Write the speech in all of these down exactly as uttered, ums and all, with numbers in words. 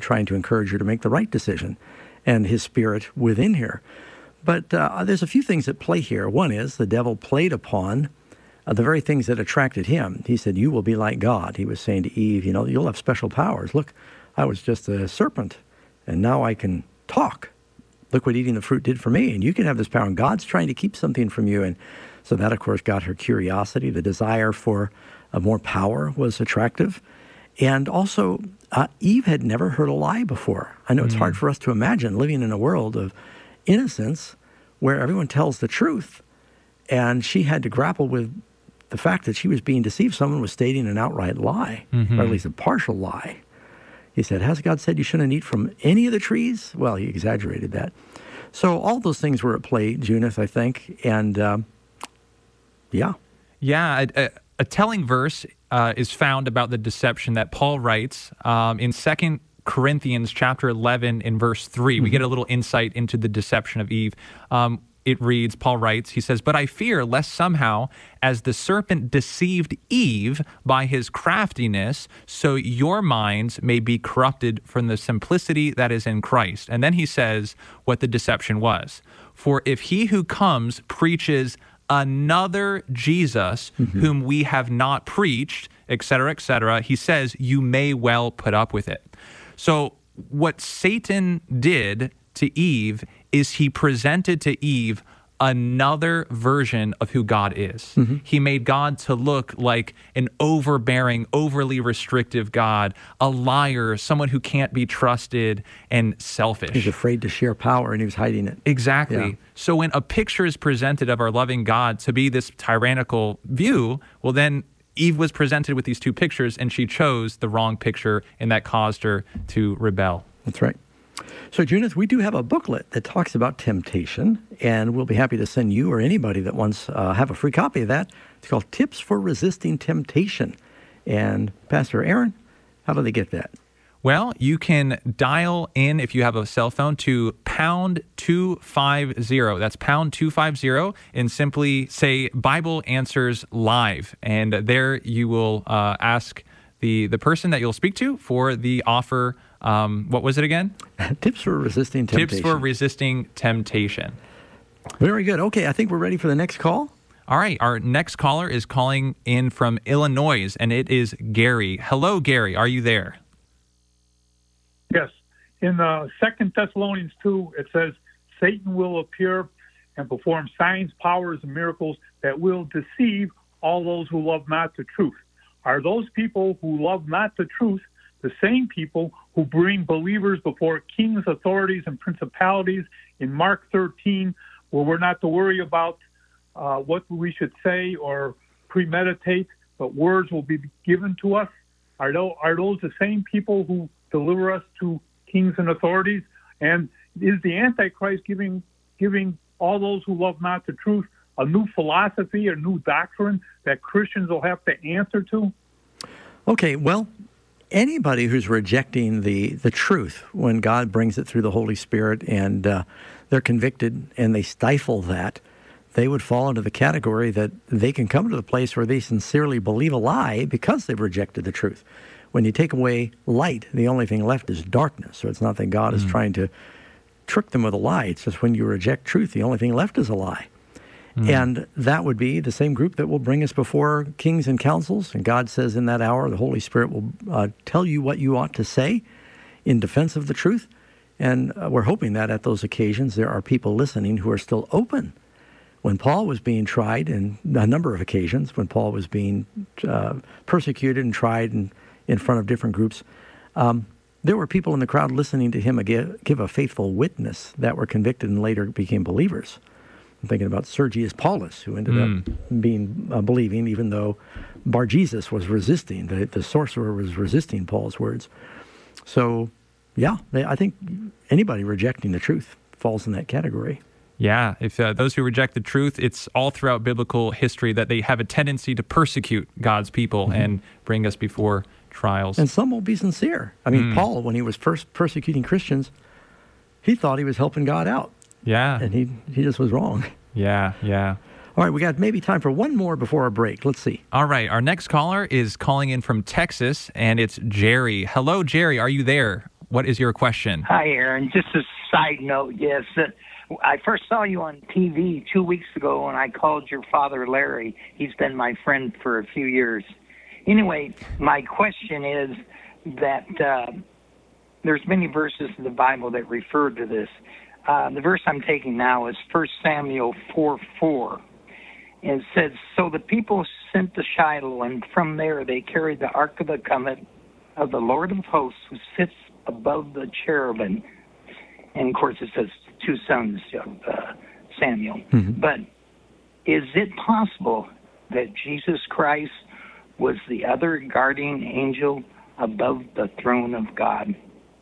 trying to encourage her to make the right decision, and his spirit within her. But uh, there's a few things at play here. One is the devil played upon uh, the very things that attracted him. He said, you will be like God. He was saying to Eve, you know, you'll have special powers. Look, I was just a serpent, and now I can talk. Look what eating the fruit did for me, and you can have this power. And God's trying to keep something from you. And so that, of course, got her curiosity. The desire for uh, more power was attractive. And also, uh, Eve had never heard a lie before. I know it's mm. hard for us to imagine living in a world of innocence where everyone tells the truth. And she had to grapple with the fact that she was being deceived. Someone was stating an outright lie, mm-hmm. or at least a partial lie. He said, has God said you shouldn't eat from any of the trees? Well, he exaggerated that. So all those things were at play, Junith, I think. And um, yeah. Yeah, a, a, a telling verse uh, is found about the deception that Paul writes um, in Second Corinthians chapter eleven in verse three. Mm-hmm. We get a little insight into the deception of Eve. Um, it reads, Paul writes, he says, but I fear lest somehow, as the serpent deceived Eve by his craftiness, so your minds may be corrupted from the simplicity that is in Christ. And then he says what the deception was. For if he who comes preaches another Jesus, mm-hmm. whom we have not preached, et cetera, et cetera, he says, you may well put up with it. So what Satan did to Eve is he presented to Eve another version of who God is. Mm-hmm. He made God to look like an overbearing, overly restrictive God, a liar, someone who can't be trusted, and selfish. He's afraid to share power, and he was hiding it. Exactly. Yeah. So when a picture is presented of our loving God to be this tyrannical view, well then Eve was presented with these two pictures, and she chose the wrong picture, and that caused her to rebel. That's right. So, Junith, we do have a booklet that talks about temptation, and we'll be happy to send you or anybody that wants to uh, have a free copy of that. It's called Tips for Resisting Temptation. And Pastor Aaron, how do they get that? Well, you can dial in, if you have a cell phone, to pound two five zero. That's pound two five zero, and simply say Bible Answers Live. And there you will uh, ask the, the person that you'll speak to for the offer. Um, what was it again? Tips for resisting temptation. Tips for resisting temptation. Very good. Okay, I think we're ready for the next call. All right, our next caller is calling in from Illinois, and it is Gary. Hello, Gary. Are you there? Yes. In uh, Second Thessalonians two, it says, Satan will appear and perform signs, powers, and miracles that will deceive all those who love not the truth. Are those people who love not the truth the same people who bring believers before kings, authorities, and principalities in Mark thirteen, where we're not to worry about uh, what we should say or premeditate, but words will be given to us? Are those, are those the same people who deliver us to kings and authorities? And is the Antichrist giving giving all those who love not the truth a new philosophy, a new doctrine that Christians will have to answer to? Okay, well, anybody who's rejecting the, the truth when God brings it through the Holy Spirit and uh, they're convicted and they stifle that, they would fall into the category that they can come to the place where they sincerely believe a lie because they've rejected the truth. When you take away light, the only thing left is darkness. So it's not that God mm. is trying to trick them with a lie. It's just when you reject truth, the only thing left is a lie. Mm. And that would be the same group that will bring us before kings and councils. And God says in that hour, the Holy Spirit will uh, tell you what you ought to say in defense of the truth. And uh, we're hoping that at those occasions there are people listening who are still open. When Paul was being tried, and a number of occasions, when Paul was being uh, persecuted and tried in, in front of different groups, um, there were people in the crowd listening to him give, give a faithful witness that were convicted and later became believers. I'm thinking about Sergius Paulus, who ended mm. up being uh, believing, even though Bar-Jesus was resisting. The, the sorcerer was resisting Paul's words. So, yeah, they, I think anybody rejecting the truth falls in that category. Yeah, if uh, those who reject the truth, it's all throughout biblical history that they have a tendency to persecute God's people mm-hmm. and bring us before trials. And some will be sincere. I mean, mm. Paul, when he was first persecuting Christians, he thought he was helping God out. Yeah. And he, he just was wrong. Yeah, yeah. All right, we got maybe time for one more before our break. Let's see. All right, our next caller is calling in from Texas, and it's Jerry. Hello, Jerry. Are you there? What is your question? Hi, Aaron. Just a side note, yes. Uh, I first saw you on T V two weeks ago when I called your father, Larry. He's been my friend for a few years. Anyway, my question is that uh, there's many verses in the Bible that refer to this. Uh, the verse I'm taking now is First Samuel four four. And it says, "So the people sent to Shiloh, and from there they carried the Ark of the Covenant of the Lord of hosts, who sits above the cherubim." And, of course, it says two sons of uh, Samuel. Mm-hmm. But is it possible that Jesus Christ was the other guardian angel above the throne of God?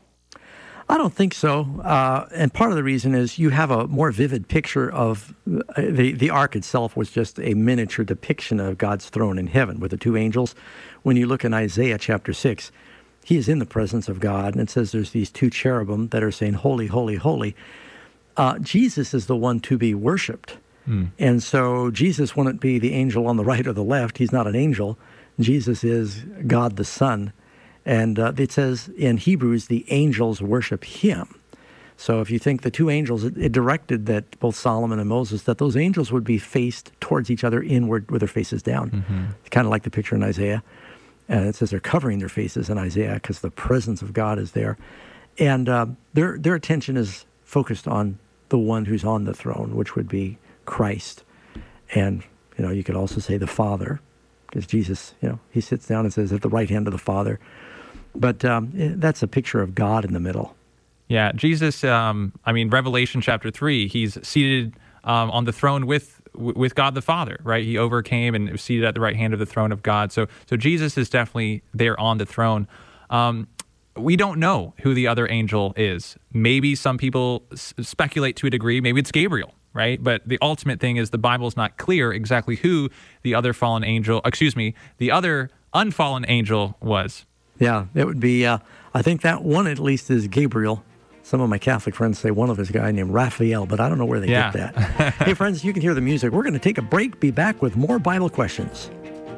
I don't think so. Uh, and part of the reason is you have a more vivid picture of uh, the, the ark itself was just a miniature depiction of God's throne in heaven with the two angels. When you look in Isaiah chapter six, he is in the presence of God, and it says there's these two cherubim that are saying, "Holy, holy, holy." Uh, Jesus is the one to be worshipped. Mm. And so Jesus wouldn't be the angel on the right or the left. He's not an angel. Jesus is God the Son. And uh, it says in Hebrews, the angels worship him. So if you think the two angels, it, it directed that both Solomon and Moses, that those angels would be faced towards each other inward with their faces down. Mm-hmm. Kind of like the picture in Isaiah. And it says they're covering their faces in Isaiah because the presence of God is there. And uh, their their attention is focused on the one who's on the throne, which would be Christ. And, you know, you could also say the Father, because Jesus, you know, he sits down and says at the right hand of the Father. But um, that's a picture of God in the middle. Yeah, Jesus, um, I mean, Revelation chapter three, he's seated um, on the throne with with God the Father, right? He overcame and was seated at the right hand of the throne of God. So so Jesus is definitely there on the throne. Um, we don't know who the other angel is. Maybe some people s- speculate to a degree. Maybe it's Gabriel, right? But the ultimate thing is the Bible is not clear exactly who the other fallen angel, excuse me, the other unfallen angel was. Yeah, it would be, uh, I think that one at least is Gabriel. Some of my Catholic friends say one of his guy named Raphael, but I don't know where they yeah. get that. Hey, friends, you can hear the music. We're going to take a break, be back with more Bible questions.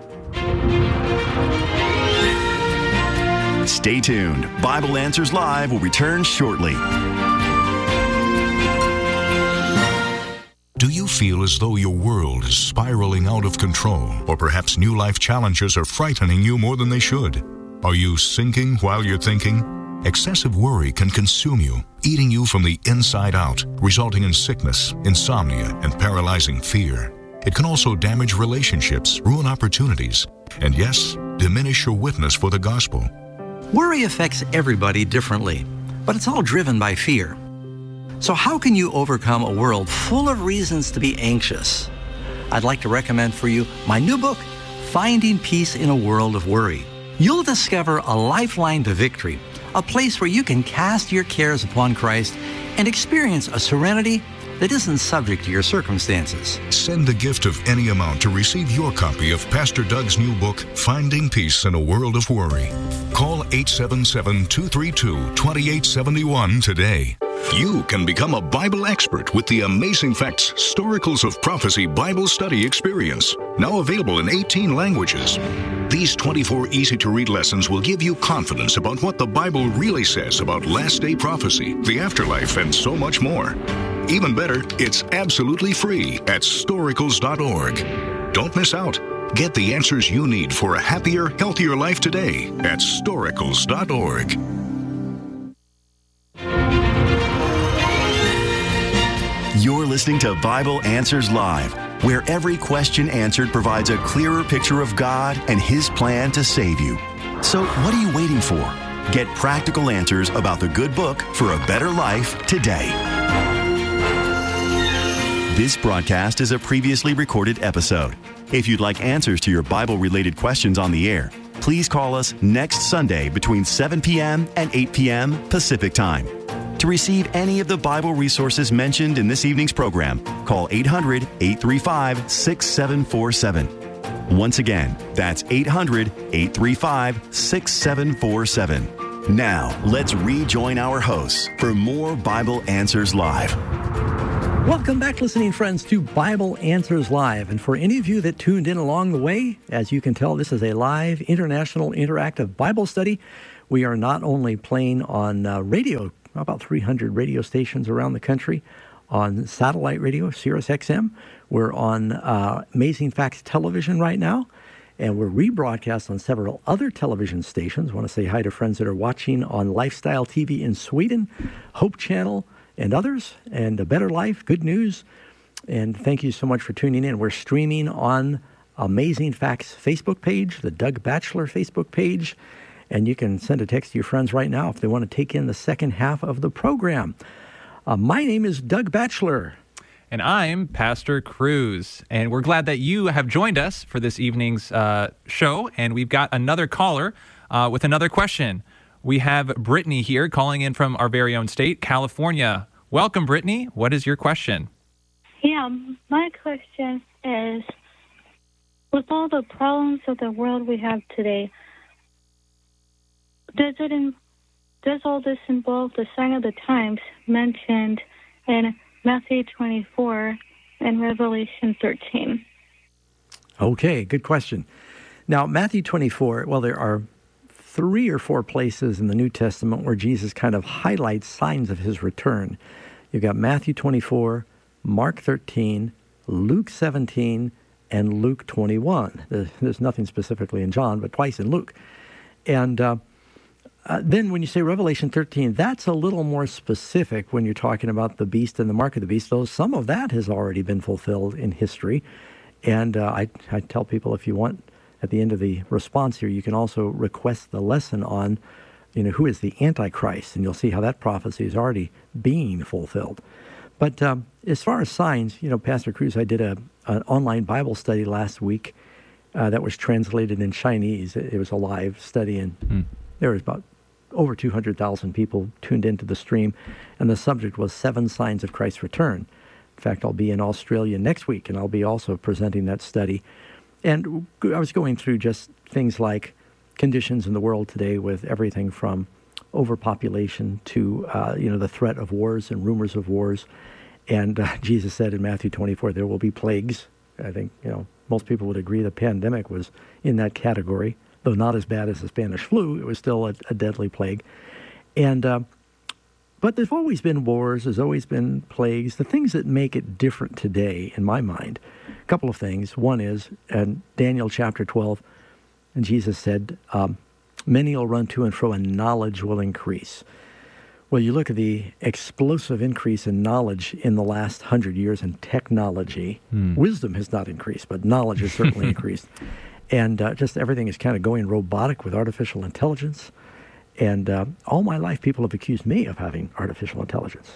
Stay tuned. Bible Answers Live will return shortly. Do you feel as though your world is spiraling out of control, or perhaps new life challenges are frightening you more than they should? Are you sinking while you're thinking? Excessive worry can consume you, eating you from the inside out, resulting in sickness, insomnia, and paralyzing fear. It can also damage relationships, ruin opportunities, and yes, diminish your witness for the gospel. Worry affects everybody differently, but it's all driven by fear. So how can you overcome a world full of reasons to be anxious? I'd like to recommend for you my new book, Finding Peace in a World of Worry. You'll discover a lifeline to victory, a place where you can cast your cares upon Christ and experience a serenity that isn't subject to your circumstances. Send the gift of any amount to receive your copy of Pastor Doug's new book, Finding Peace in a World of Worry. Call eight seven seven, two three two, two eight seven one today. You can become a Bible expert with the Amazing Facts Storicals of Prophecy Bible Study Experience, now available in eighteen languages. These twenty-four easy-to-read lessons will give you confidence about what the Bible really says about last-day prophecy, the afterlife, and so much more. Even better, it's absolutely free at storicals dot org. Don't miss out. Get the answers you need for a happier, healthier life today at storicals dot org. You're listening to Bible Answers Live, where every question answered provides a clearer picture of God and His plan to save you. So what are you waiting for? Get practical answers about the good book for a better life today. This broadcast is a previously recorded episode. If you'd like answers to your Bible-related questions on the air, please call us next Sunday between seven p.m. and eight p.m. Pacific Time. To receive any of the Bible resources mentioned in this evening's program, call eight hundred, eight three five, six seven four seven. Once again, that's eight hundred, eight three five, six seven four seven. Now, let's rejoin our hosts for more Bible Answers Live. Welcome back, listening friends, to Bible Answers Live. And for any of you that tuned in along the way, as you can tell, this is a live, international, interactive Bible study We are not only playing on uh, radio, about three hundred radio stations around the country, on satellite radio, Sirius X M. We're on uh, Amazing Facts Television right now, and we're rebroadcast on several other television stations. I want to say hi to friends that are watching on Lifestyle T V in Sweden, Hope Channel, and others, and A Better Life, Good News. And thank you so much for tuning in. We're streaming on Amazing Facts Facebook page, the Doug Batchelor Facebook page, and you can send a text to your friends right now if they want to take in the second half of the program. Uh, my name is Doug Batchelor. And I'm Pastor Cruz. And we're glad that you have joined us for this evening's uh, show. And we've got another caller uh, with another question. We have Brittany here calling in from our very own state, California. Welcome, Brittany. What is your question? Yeah, my question is, with all the problems of the world we have today, does it in, does all this involve the sign of the times mentioned in Matthew twenty-four and Revelation thirteen? Okay, good question. Now, Matthew twenty-four, well, there are three or four places in the New Testament where Jesus kind of highlights signs of his return. You've got Matthew twenty-four, Mark thirteen, Luke seventeen, and Luke twenty-one. There's nothing specifically in John, but twice in Luke. And uh, uh, then when you say Revelation thirteen, that's a little more specific when you're talking about the beast and the mark of the beast, though some of that has already been fulfilled in history. And uh, I, I tell people, if you want, at the end of the response here, you can also request the lesson on, you know, who is the Antichrist, and you'll see how that prophecy is already being fulfilled. But um, as far as signs, you know, Pastor Cruz, I did a an online Bible study last week uh, that was translated in Chinese. It, it was a live study, and mm. there was about over two hundred thousand people tuned into the stream, and the subject was Seven Signs of Christ's Return. In fact, I'll be in Australia next week, and I'll be also presenting that study. And I was going through just things like conditions in the world today with everything from overpopulation to, uh, you know, the threat of wars and rumors of wars. And uh, Jesus said in Matthew twenty-four, there will be plagues. I think, you know, most people would agree the pandemic was in that category, though not as bad as the Spanish flu. It was still a, a deadly plague. And, uh, but there's always been wars. There's always been plagues. The things that make it different today, in my mind, a couple of things. One is, in Daniel chapter twelve, and Jesus said, um, many will run to and fro, and knowledge will increase. Well, you look at the explosive increase in knowledge in the last hundred years in technology. Hmm. Wisdom has not increased, but knowledge has certainly increased. And uh, just everything is kind of going robotic with artificial intelligence. And uh, all my life, people have accused me of having artificial intelligence.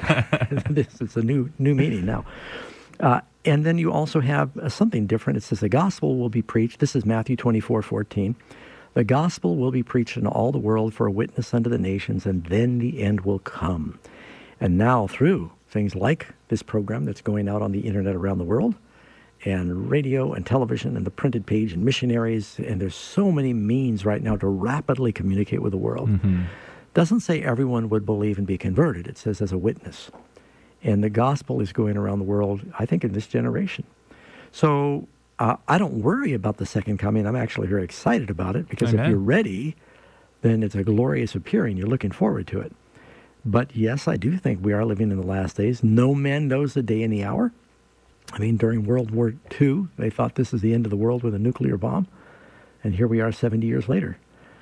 But this is a new new meaning now. Uh, and then you also have uh, something different. It says the gospel will be preached. This is Matthew twenty-four fourteen. The gospel will be preached in all the world for a witness unto the nations, and then the end will come. And now through things like this program that's going out on the internet around the world, and radio and television and the printed page and missionaries, and there's so many means right now to rapidly communicate with the world. Mm-hmm. Doesn't say everyone would believe and be converted. It says as a witness. And the gospel is going around the world, I think, in this generation. So uh, I don't worry about the second coming. I'm actually very excited about it, because Amen. If you're ready, then it's a glorious appearing. You're looking forward to it. But yes, I do think we are living in the last days. No man knows the day and the hour. I mean, during World War Two, they thought this is the end of the world with a nuclear bomb. And here we are seventy years later.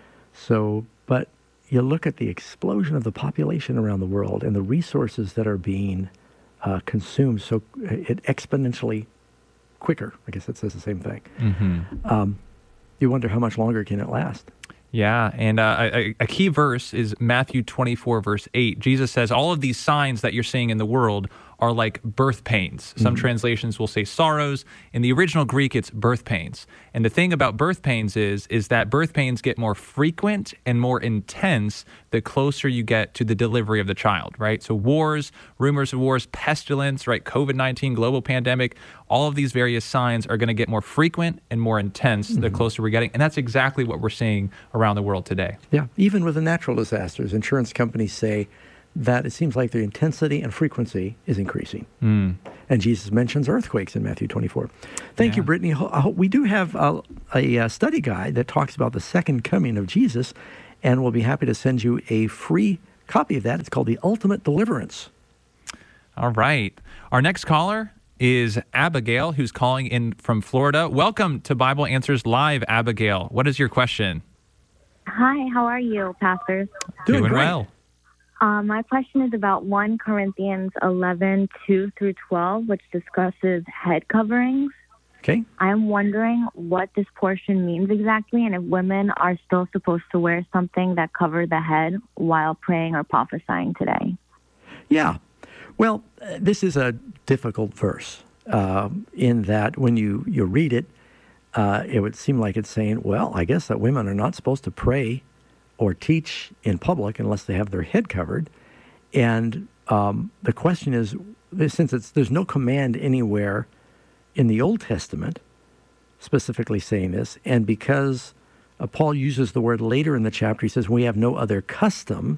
So, but you look at the explosion of the population around the world and the resources that are being uh, consumed so it exponentially quicker. I guess it says the same thing. Mm-hmm. Um, you wonder how much longer can it last? Yeah, and uh, a, a key verse is Matthew twenty-four, verse eight. Jesus says, all of these signs that you're seeing in the world are like birth pains. Some mm-hmm. translations will say sorrows. In the original Greek, it's birth pains. And the thing about birth pains is, is that birth pains get more frequent and more intense the closer you get to the delivery of the child, right? So wars, rumors of wars, pestilence, right? COVID nineteen, global pandemic, all of these various signs are going to get more frequent and more intense mm-hmm. the closer we're getting. And that's exactly what we're seeing around the world today. Yeah, even with the natural disasters, insurance companies say that it seems like the intensity and frequency is increasing. Mm. And Jesus mentions earthquakes in Matthew twenty-four. Thank yeah. you, Brittany. We do have a, a study guide that talks about the second coming of Jesus, and we'll be happy to send you a free copy of that. It's called The Ultimate Deliverance. All right. Our next caller is Abigail, who's calling in from Florida. Welcome to Bible Answers Live, Abigail. What is your question? Hi, how are you, pastors? Doing, Doing great. well. Uh, my question is about First Corinthians eleven, two through twelve, which discusses head coverings. Okay. I'm wondering what this portion means exactly, and if women are still supposed to wear something that covers the head while praying or prophesying today. Yeah. Well, uh, this is a difficult verse uh, in that when you, you read it, uh, it would seem like it's saying, well, I guess that women are not supposed to pray or teach in public unless they have their head covered. And um, the question is, since it's, there's no command anywhere in the Old Testament specifically saying this, and because uh, Paul uses the word later in the chapter, he says, we have no other custom.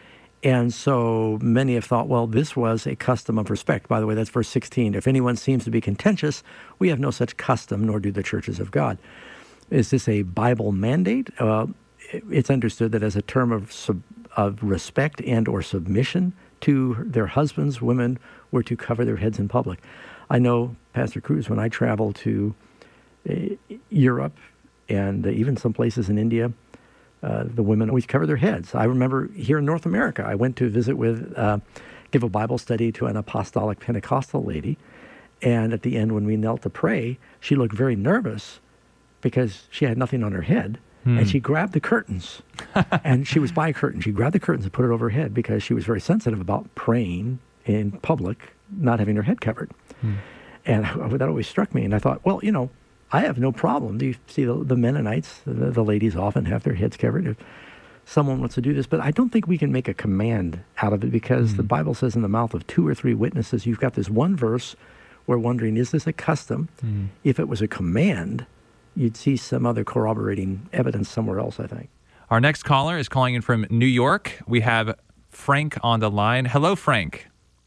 And so many have thought, well, this was a custom of respect. By the way, that's verse sixteen. If anyone seems to be contentious, we have no such custom, nor do the churches of God. Is this a Bible mandate? Uh, it's understood that as a term of sub, of respect and or submission to their husbands, women were to cover their heads in public. I know, Pastor Cruz, when I travel to uh, Europe and uh, even some places in India, uh, the women always cover their heads. I remember here in North America, I went to visit with, uh, give a Bible study to an apostolic Pentecostal lady, and at the end when we knelt to pray, she looked very nervous because she had nothing on her head, hmm. and she grabbed the curtains, and she was by a curtain. She grabbed the curtains and put it over her head because she was very sensitive about praying in public, not having her head covered. Hmm. And that always struck me. And I thought, well, you know, I have no problem. Do you see the, the Mennonites, the, the ladies often have their heads covered if someone wants to do this. But I don't think we can make a command out of it because hmm. the Bible says in the mouth of two or three witnesses, you've got this one verse. We're wondering, is this a custom? Hmm. If it was a command, you'd see some other corroborating evidence somewhere else, I think. Our next caller is calling in from New York. We have Frank on the line. Hello, Frank.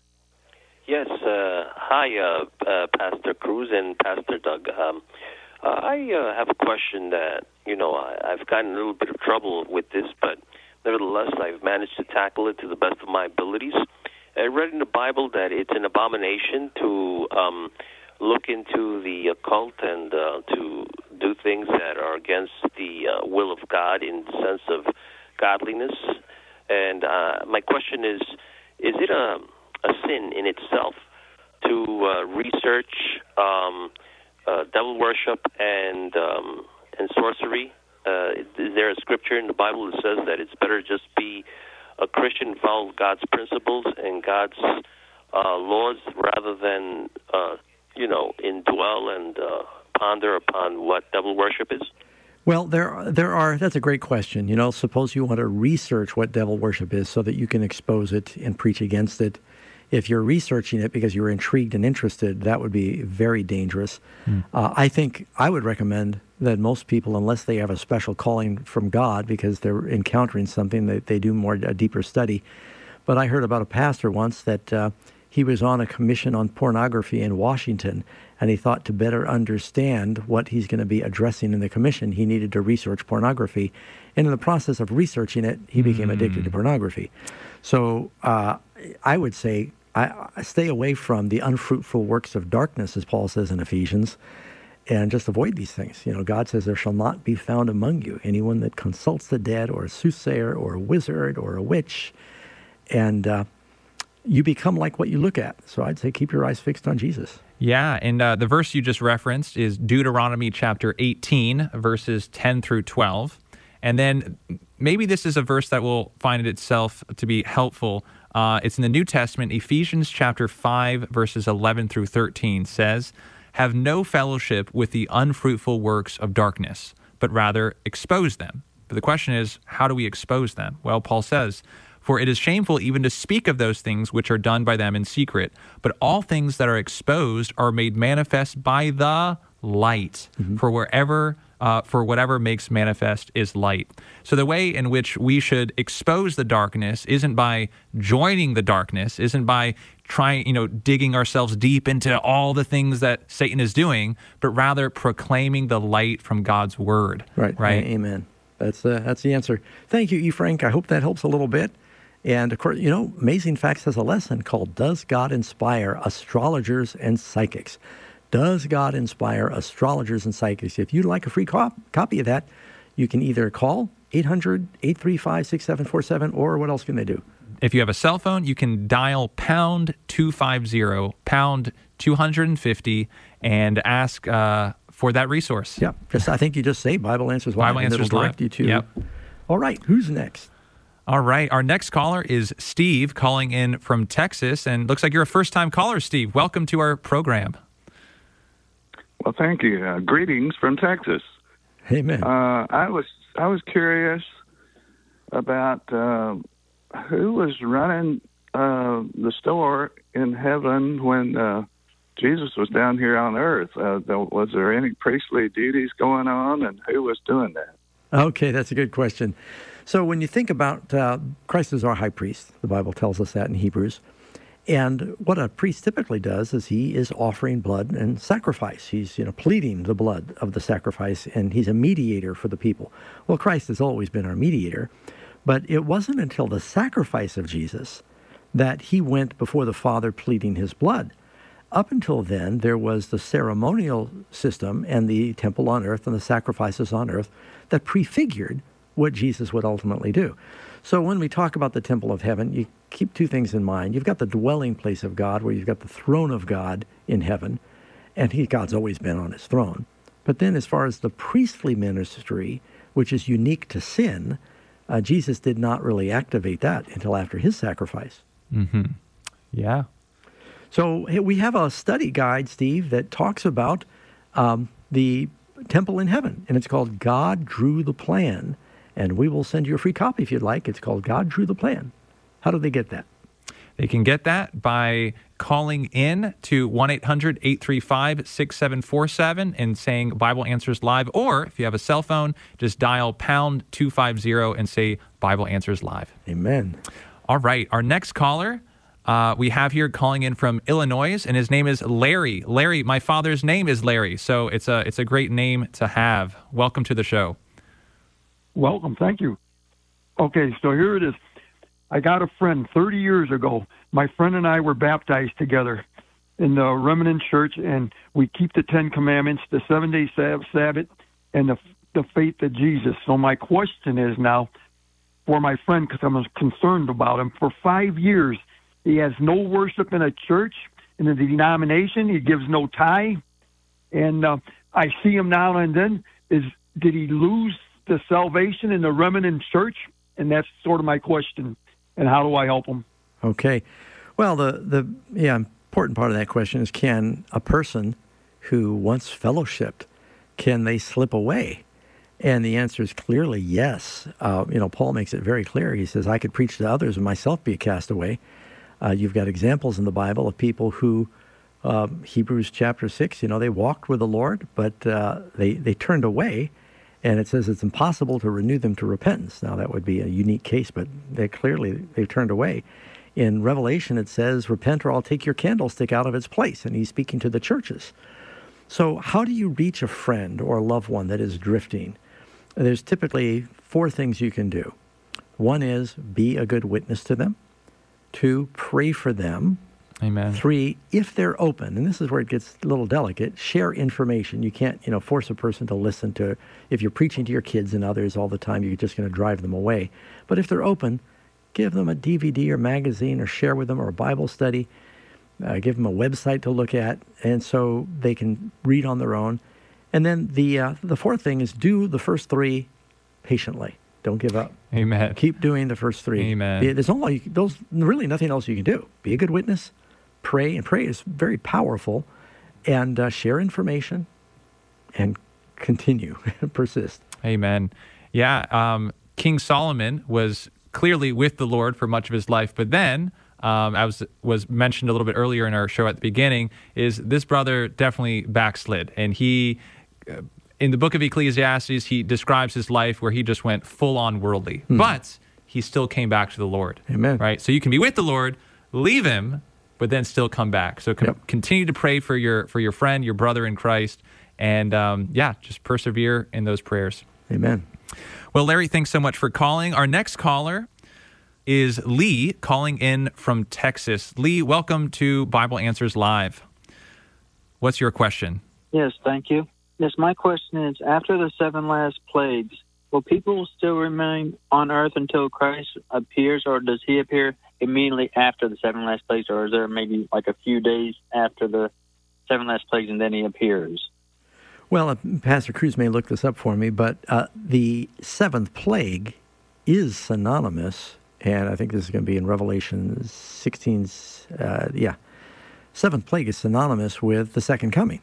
Yes, uh, hi, uh, uh, Pastor Cruz and Pastor Doug. Um, uh, I uh, have a question that, you know, I, I've gotten a little bit of trouble with this, but nevertheless, I've managed to tackle it to the best of my abilities. I read in the Bible that it's an abomination to um, look into the occult and uh, to do things that are against the uh, will of God in the sense of godliness. And uh, my question is, is it a... a sin in itself to uh, research um, uh, devil worship and um, and sorcery? Uh, is there a scripture in the Bible that says that it's better just be a Christian, follow God's principles and God's uh, laws rather than uh, you know indwell and uh, ponder upon what devil worship is? Well, there there are, that's a great question. You know, suppose you want to research what devil worship is so that you can expose it and preach against it. If you're researching it because you're intrigued and interested, that would be very dangerous. Mm. Uh, I think I would recommend that most people, unless they have a special calling from God because they're encountering something, that they do more a deeper study. But I heard about a pastor once that uh, he was on a commission on pornography in Washington, and he thought to better understand what he's going to be addressing in the commission, he needed to research pornography. And in the process of researching it, he became mm. addicted to pornography. So uh, I would say I, I stay away from the unfruitful works of darkness, as Paul says in Ephesians, and just avoid these things. You know, God says there shall not be found among you anyone that consults the dead or a soothsayer or a wizard or a witch. And uh, you become like what you look at. So I'd say keep your eyes fixed on Jesus. Yeah, and uh, the verse you just referenced is Deuteronomy chapter eighteen, verses ten through twelve. And then maybe this is a verse that will find it itself to be helpful. Uh, it's in the New Testament. Ephesians chapter five, verses eleven through thirteen says, "Have no fellowship with the unfruitful works of darkness, but rather expose them." But the question is, how do we expose them? Well, Paul says, "For it is shameful even to speak of those things which are done by them in secret, but all things that are exposed are made manifest by the light. Mm-hmm. For wherever Uh, for whatever makes manifest is light." So the way in which we should expose the darkness isn't by joining the darkness, isn't by trying, you know, digging ourselves deep into all the things that Satan is doing, but rather proclaiming the light from God's word. Right. Right. Amen. That's uh, that's the answer. Thank you, E. Frank. I hope that helps a little bit. And, of course, you know, Amazing Facts has a lesson called Does God Inspire Astrologers and Psychics? Does God inspire astrologers and psychics? If you'd like a free cop- copy of that, you can either call eight hundred, eight three five, six seven four seven, or what else can they do? If you have a cell phone, you can dial pound two fifty, pound two fifty, and ask uh, for that resource. Yep. Just, I think you just say Bible Answers Live. Bible Answers it'll direct Live. you to. Yep. All right. Who's next? All right. Our next caller is Steve calling in from Texas. And looks like you're a first-time caller, Steve. Welcome to our program. Well, thank you. Uh, greetings from Texas. Amen. Uh, I was I was curious about uh, who was running uh, the store in heaven when uh, Jesus was down here on earth. Uh, was there any priestly duties going on, and who was doing that? Okay, that's a good question. So when you think about uh, Christ is our high priest, the Bible tells us that in Hebrews. And what a priest typically does is he is offering blood and sacrifice. He's, you know, pleading the blood of the sacrifice, and he's a mediator for the people. Well, Christ has always been our mediator, but it wasn't until the sacrifice of Jesus that he went before the Father pleading his blood. Up until then, there was the ceremonial system and the temple on earth and the sacrifices on earth that prefigured what Jesus would ultimately do. So when we talk about the temple of heaven, you keep two things in mind. You've got the dwelling place of God, where you've got the throne of God in heaven, and he, God's always been on his throne. But then as far as the priestly ministry, which is unique to sin, uh, Jesus did not really activate that until after his sacrifice. Mm-hmm. Yeah. So hey, we have a study guide, Steve, that talks about um, the temple in heaven, and it's called God Drew the Plan. And we will send you a free copy if you'd like. It's called God Drew the Plan. How do they get that? They can get that by calling in to one eight hundred, eight three five, six seven four seven and saying Bible Answers Live. Or if you have a cell phone, just dial pound two fifty and say Bible Answers Live. Amen. All right. Our next caller uh, we have here calling in from Illinois, and his name is Larry. Larry, my father's name is Larry, so it's a, it's a great name to have. Welcome to the show. Welcome. Thank you. Okay, so here it is. I got a friend thirty years ago. My friend and I were baptized together in the Remnant Church, and we keep the Ten Commandments, the seven-day Sabbath, and the, the faith of Jesus. So my question is now for my friend, because I'm concerned about him. For five years, he has no worship in a church, in a denomination. He gives no tithe. And uh, I see him now and then. Is Did he lose the salvation in the Remnant Church? And that's sort of my question. And how do I help him? Okay. Well, the, the yeah important part of that question is, can a person who once fellowshipped, can they slip away? And the answer is clearly yes. Uh, you know, Paul makes it very clear. He says, I could preach to others and myself be a castaway. Uh, you've got examples in the Bible of people who, uh, Hebrews chapter six, you know, they walked with the Lord, but uh, they, they turned away. And it says it's impossible to renew them to repentance. Now, that would be a unique case, but they clearly, they turned away. In Revelation, it says, repent or I'll take your candlestick out of its place. And he's speaking to the churches. So how do you reach a friend or a loved one that is drifting? There's typically four things you can do. One is be a good witness to them. Two, pray for them. Amen. Three, if they're open, and this is where it gets a little delicate, share information. You can't, you know, force a person to listen to, if you're preaching to your kids and others all the time, you're just going to drive them away. But if they're open, give them a D V D or magazine, or share with them, or a Bible study. Uh, give them a website to look at, and so they can read on their own. And then the uh, the fourth thing is do the first three patiently. Don't give up. Amen. Keep doing the first three. Amen. There's only those really nothing else you can do. Be a good witness. Pray, and pray is very powerful, and uh, share information, and continue, persist. Amen. Yeah, um, King Solomon was clearly with the Lord for much of his life, but then, um, as was mentioned a little bit earlier in our show at the beginning, is this brother definitely backslid, and he, uh, in the book of Ecclesiastes, he describes his life where he just went full-on worldly, hmm. but he still came back to the Lord. Amen. Right? So you can be with the Lord, leave him, but then still come back. So com- yep. continue to pray for your for your friend, your brother in Christ, and um, yeah, just persevere in those prayers. Amen. Well, Larry, thanks so much for calling. Our next caller is Lee, calling in from Texas. Lee, welcome to Bible Answers Live. What's your question? Yes, thank you. Yes, my question is, after the seven last plagues, will people still remain on earth until Christ appears, or does he appear immediately after the seven last plagues, or is there maybe like a few days after the seven last plagues and then he appears? Well, uh, Pastor Cruz may look this up for me, but uh, the seventh plague is synonymous, and I think this is going to be in Revelation sixteen, uh, yeah, seventh plague is synonymous with the second coming.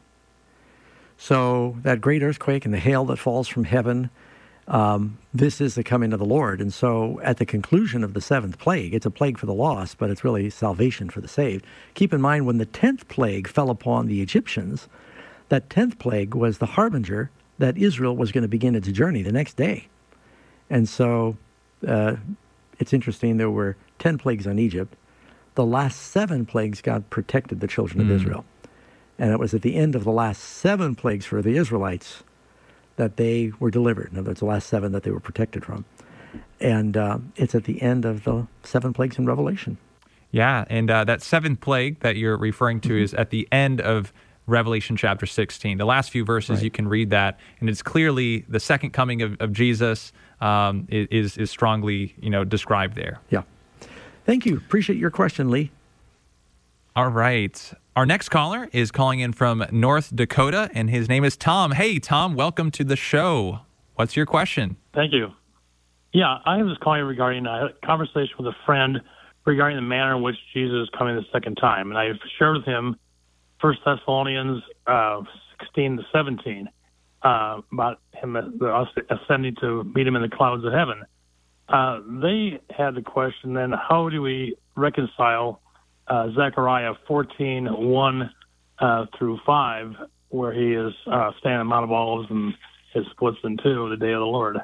So that great earthquake and the hail that falls from heaven, um, this is the coming of the Lord. And so at the conclusion of the seventh plague, it's a plague for the lost, but it's really salvation for the saved. Keep in mind, when the tenth plague fell upon the Egyptians, that tenth plague was the harbinger that Israel was going to begin its journey the next day. And so uh, it's interesting, there were ten plagues on Egypt. The last seven plagues, God protected the children of mm. Israel. And it was at the end of the last seven plagues for the Israelites that they were delivered. In other words, the last seven that they were protected from. And uh, it's at the end of the seven plagues in Revelation. Yeah, and uh, that seventh plague that you're referring to mm-hmm. is at the end of Revelation chapter sixteen. The last few verses, right. You can read that, and it's clearly the second coming of, of Jesus um, is is strongly, you know, described there. Yeah. Thank you. Appreciate your question, Lee. All right. Our next caller is calling in from North Dakota, and his name is Tom. Hey, Tom, welcome to the show. What's your question? Thank you. Yeah, I was calling regarding a conversation with a friend regarding the manner in which Jesus is coming the second time, and I shared with him First Thessalonians uh, sixteen to seventeen uh, about him ascending to meet him in the clouds of heaven. Uh, they had the question then, how do we reconcile uh, Zechariah fourteen, one uh, through five, where he is uh, standing on Mount of Olives and is splits in two, the day of the Lord?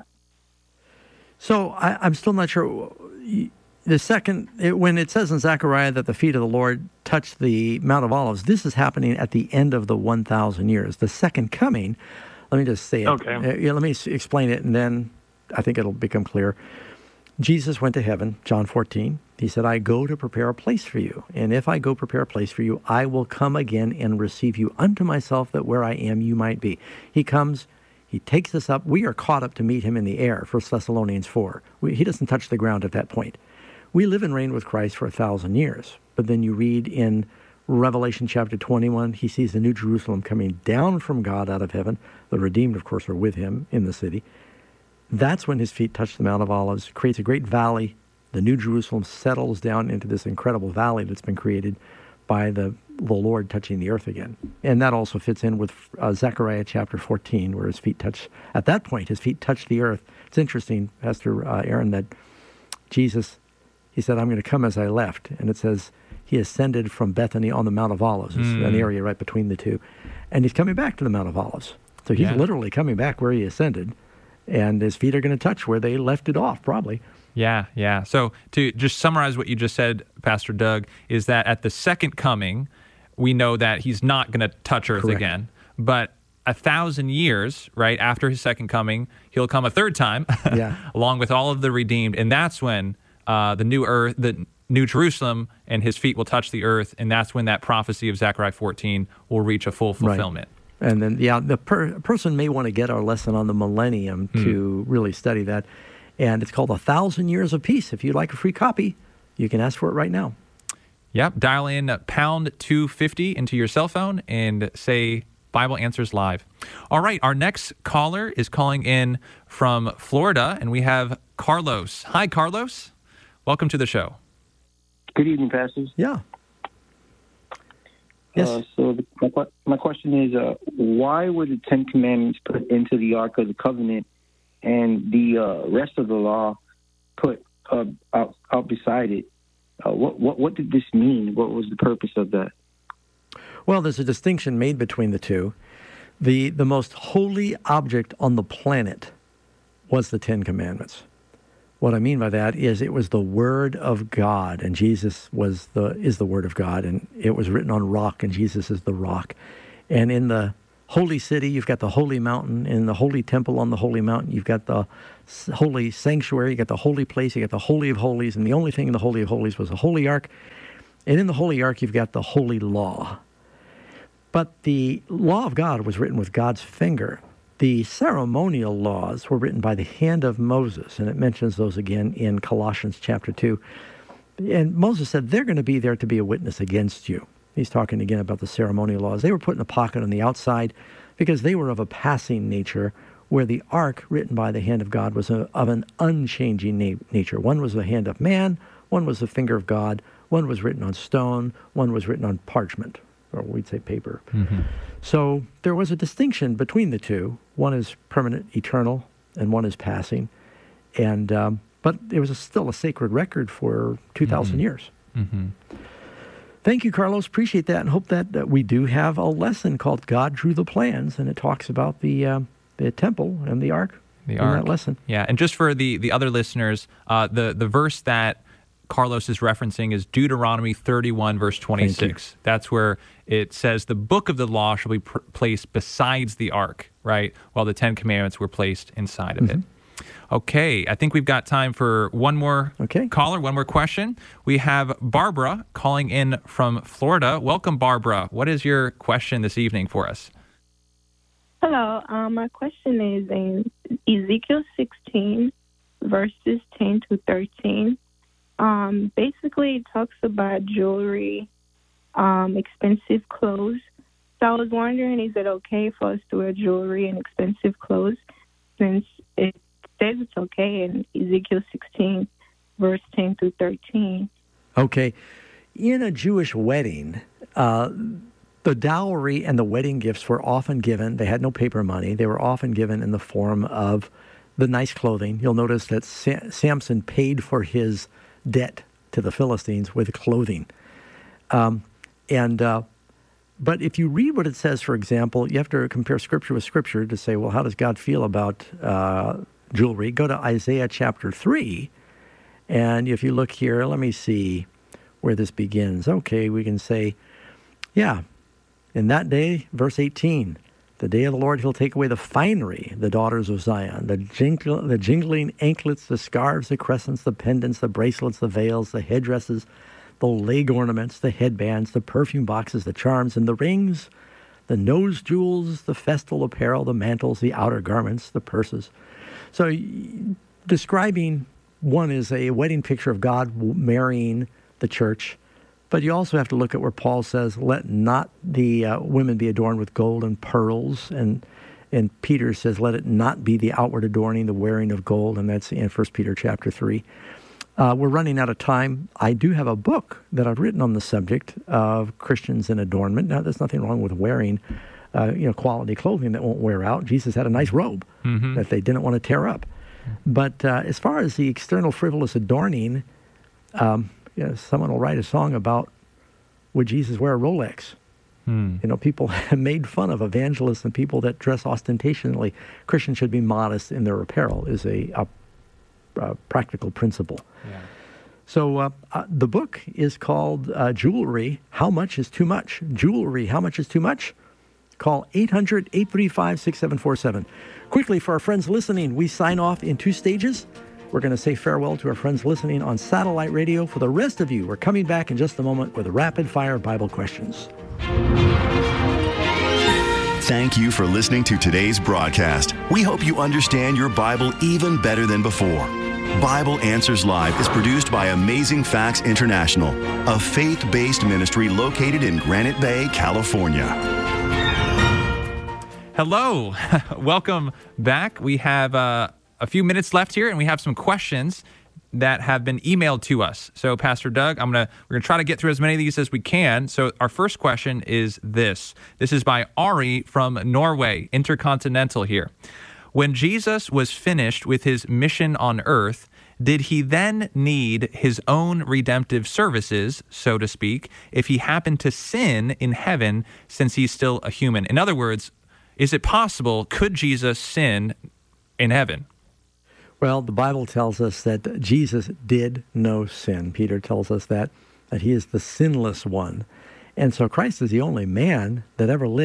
So I, I'm still not sure. The second, it, when it says in Zechariah that the feet of the Lord touched the Mount of Olives, this is happening at the end of the one thousand years. The second coming, let me just say it. Okay. Uh, yeah, let me s- explain it, and then I think it'll become clear. Jesus went to heaven, John fourteen. He said, I go to prepare a place for you. And if I go prepare a place for you, I will come again and receive you unto myself, that where I am, you might be. He comes, he takes us up. We are caught up to meet him in the air, First Thessalonians four. We, he doesn't touch the ground at that point. We live and reign with Christ for a thousand years. But then you read in Revelation chapter twenty-one, he sees the New Jerusalem coming down from God out of heaven. The redeemed, of course, are with him in the city. That's when his feet touch the Mount of Olives, creates a great valley. The New Jerusalem settles down into this incredible valley that's been created by the, the Lord touching the earth again. And that also fits in with uh, Zechariah chapter fourteen, where his feet touch, at that point, his feet touch the earth. It's interesting, Pastor uh, Aaron, that Jesus, he said, I'm going to come as I left. And it says he ascended from Bethany on the Mount of Olives. It's mm. an area right between the two. And he's coming back to the Mount of Olives. So he's yeah. literally coming back where he ascended. And his feet are going to touch where they left it off, probably. Yeah, yeah. So to just summarize what you just said, Pastor Doug, is that at the second coming, we know that he's not going to touch earth Correct. again. But a thousand years, right, after his second coming, he'll come a third time, yeah. along with all of the redeemed. And that's when uh, the new earth, the New Jerusalem, and his feet will touch the earth. And that's when that prophecy of Zechariah fourteen will reach a full fulfillment. Right. And then, yeah, the per- person may want to get our lesson on the millennium mm. to really study that. And it's called A Thousand Years of Peace. If you'd like a free copy, you can ask for it right now. Yep. Dial in pound two fifty into your cell phone and say Bible Answers Live. All right. Our next caller is calling in from Florida, and we have Carlos. Hi, Carlos. Welcome to the show. Good evening, pastors. Yeah. Yes. Uh, so the, my, my question is, uh, why were the Ten Commandments put into the Ark of the Covenant and the uh, rest of the law put uh, out, out beside it? Uh, what, what what did this mean? What was the purpose of that? Well, there's a distinction made between the two. The the most holy object on the planet was the Ten Commandments. What I mean by that is it was the Word of God, and Jesus was the is the Word of God, and it was written on rock, and Jesus is the rock. And in the holy city, you've got the holy mountain, and the holy temple on the holy mountain. You've got the holy sanctuary, you got the holy place, you got the holy of holies, and the only thing in the holy of holies was the holy ark. And in the holy ark, you've got the holy law. But the law of God was written with God's finger. The ceremonial laws were written by the hand of Moses, and it mentions those again in Colossians chapter two. And Moses said, they're going to be there to be a witness against you. He's talking again about the ceremonial laws. They were put in a pocket on the outside because they were of a passing nature, where the ark, written by the hand of God, was a, of an unchanging na- nature. One was the hand of man, one was the finger of God, one was written on stone, one was written on parchment, or we'd say paper. Mm-hmm. So there was a distinction between the two. One is permanent, eternal, and one is passing. And um, but it was a, still a sacred record for two thousand Mm-hmm. years. Mm-hmm. Thank you, Carlos. Appreciate that, and hope that uh, we do have a lesson called God Drew the Plans, and it talks about the uh, the temple and the ark The in ark. that lesson. Yeah, and just for the, the other listeners, uh, the, the verse that Carlos is referencing is Deuteronomy thirty-one, verse twenty-six. That's where it says, the book of the law shall be pr- placed besides the ark, right, while the Ten Commandments were placed inside of Mm-hmm. it. Okay, I think we've got time for one more okay. caller, one more question. We have Barbara calling in from Florida. Welcome, Barbara. What is your question this evening for us? Hello. Um, my question is in Ezekiel sixteen, verses ten to thirteen. Um, basically, it talks about jewelry, um, expensive clothes. So I was wondering, is it okay for us to wear jewelry and expensive clothes, since it says it's okay in Ezekiel sixteen, verse ten through thirteen? Okay. In a Jewish wedding, uh, the dowry and the wedding gifts were often given. They had no paper money. They were often given in the form of the nice clothing. You'll notice that Sa- Samson paid for his debt to the Philistines with clothing. Um, and uh, but if you read what it says, for example, you have to compare Scripture with Scripture to say, well, how does God feel about uh, jewelry? Go to Isaiah chapter three, and if you look here, let me see where this begins. Okay, we can say, yeah, in that day, verse eighteen, the day of the Lord, he'll take away the finery, the daughters of Zion, the, jingle, the jingling anklets, the scarves, the crescents, the pendants, the bracelets, the veils, the headdresses, the leg ornaments, the headbands, the perfume boxes, the charms, and the rings, the nose jewels, the festal apparel, the mantles, the outer garments, the purses. So describing one is a wedding picture of God marrying the church. But you also have to look at where Paul says, let not the uh, women be adorned with gold and pearls. And and Peter says, let it not be the outward adorning, the wearing of gold. And that's in First Peter chapter three. Uh, we're running out of time. I do have a book that I've written on the subject of Christians and adornment. Now, there's nothing wrong with wearing uh, you know, quality clothing that won't wear out. Jesus had a nice robe Mm-hmm. that they didn't want to tear up. But uh, as far as the external frivolous adorning, um, you know, someone will write a song about, would Jesus wear a Rolex? Hmm. You know, people have made fun of evangelists and people that dress ostentatiously. Christians should be modest in their apparel is a, a, a practical principle. Yeah. So uh, uh, the book is called uh, Jewelry, How Much is Too Much? Jewelry, How Much is Too Much? Call eight hundred, eight three five, six seven four seven. Quickly, for our friends listening, we sign off in two stages. We're going to say farewell to our friends listening on satellite radio. For the rest of you, we're coming back in just a moment with rapid-fire Bible questions. Thank you for listening to today's broadcast. We hope you understand your Bible even better than before. Bible Answers Live is produced by Amazing Facts International, a faith-based ministry located in Granite Bay, California. Hello. Welcome back. We have uh, a few minutes left here, and we have some questions that have been emailed to us. So, Pastor Doug, I'm gonna we're gonna try to get through as many of these as we can. So, our first question is this. This is by Ari from Norway, Intercontinental here. When Jesus was finished with his mission on earth, did he then need his own redemptive services, so to speak, if he happened to sin in heaven since he's still a human? In other words, is it possible, could Jesus sin in heaven? Well, the Bible tells us that Jesus did no sin. Peter tells us that, that he is the sinless one. And so Christ is the only man that ever lived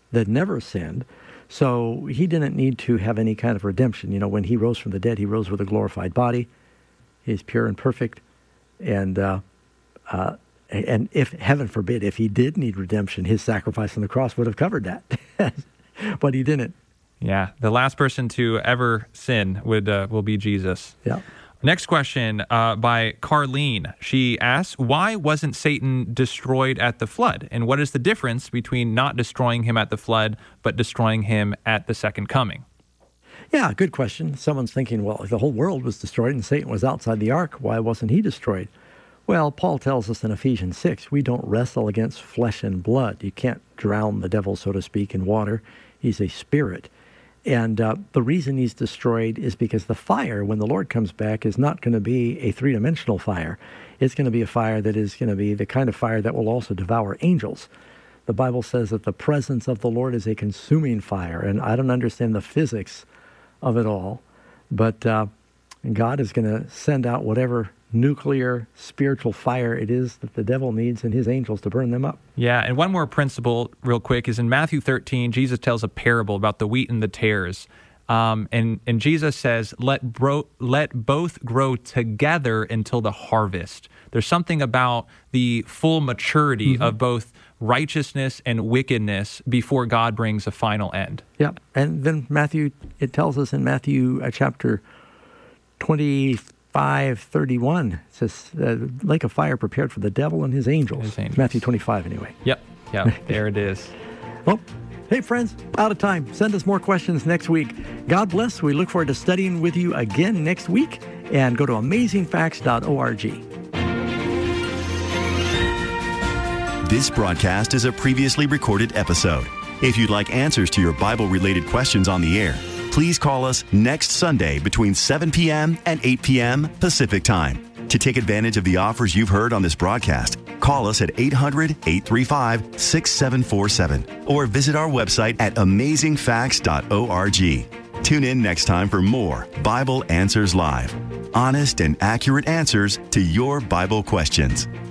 that never sinned. So he didn't need to have any kind of redemption. You know, when he rose from the dead, he rose with a glorified body. He's pure and perfect. And uh, uh, and if, heaven forbid, if he did need redemption, his sacrifice on the cross would have covered that. But he didn't. Yeah, the last person to ever sin would uh, will be Jesus. Yeah. Next question uh, by Carlene. She asks, why wasn't Satan destroyed at the flood? And what is the difference between not destroying him at the flood, but destroying him at the second coming? Yeah, good question. Someone's thinking, well, if the whole world was destroyed and Satan was outside the ark, why wasn't he destroyed? Well, Paul tells us in Ephesians six, we don't wrestle against flesh and blood. You can't drown the devil, so to speak, in water. He's a spirit. And uh, the reason he's destroyed is because the fire, when the Lord comes back, is not going to be a three-dimensional fire. It's going to be a fire that is going to be the kind of fire that will also devour angels. The Bible says that the presence of the Lord is a consuming fire, and I don't understand the physics of it all, but uh, God is going to send out whatever nuclear spiritual fire it is that the devil needs and his angels to burn them up. Yeah, and one more principle real quick is in Matthew thirteen, Jesus tells a parable about the wheat and the tares. Um, and, and Jesus says, let, bro- let both grow together until the harvest. There's something about the full maturity mm-hmm. of both righteousness and wickedness before God brings a final end. Yeah, and then Matthew, it tells us in Matthew uh, chapter twenty-five, thirty-one, it says, uh, lake of fire prepared for the devil and his angels. His angels. Matthew twenty-five, anyway. Yep, yep, there it is. Well, hey, friends, out of time. Send us more questions next week. God bless. We look forward to studying with you again next week. And go to amazing facts dot org. This broadcast is a previously recorded episode. If you'd like answers to your Bible-related questions on the air, please call us next Sunday between seven p.m. and eight p.m. Pacific Time. To take advantage of the offers you've heard on this broadcast, call us at eight hundred, eight three five, six seven four seven or visit our website at amazing facts dot org. Tune in next time for more Bible Answers Live. Honest and accurate answers to your Bible questions.